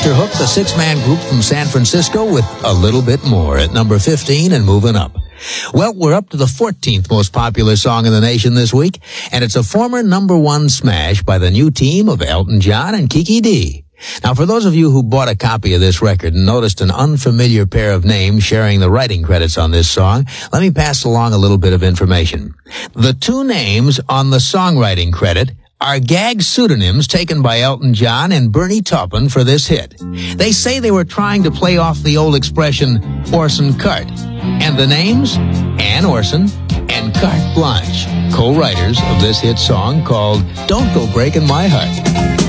Dr. Hook, the six-man group from San Francisco, with A Little Bit More at number 15 and moving up. Well, we're up to the 14th most popular song in the nation this week, and it's a former number one smash by the new team of Elton John and Kiki Dee. Now, for those of you who bought a copy of this record and noticed an unfamiliar pair of names sharing the writing credits on this song, let me pass along a little bit of information. The two names on the songwriting credit are gag pseudonyms taken by Elton John and Bernie Taupin for this hit. They say they were trying to play off the old expression, Orson Carte. And the names? Ann Orson and Carte Blanche, co-writers of this hit song called Don't Go Breaking My Heart.